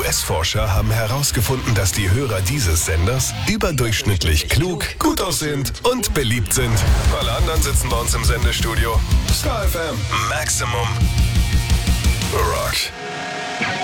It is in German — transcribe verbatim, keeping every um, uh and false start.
S-Forscher haben herausgefunden, dass die Hörer dieses Senders überdurchschnittlich klug, gut aussehend und beliebt sind. Alle anderen sitzen bei uns im Sendestudio. Star F M Maximum Rock.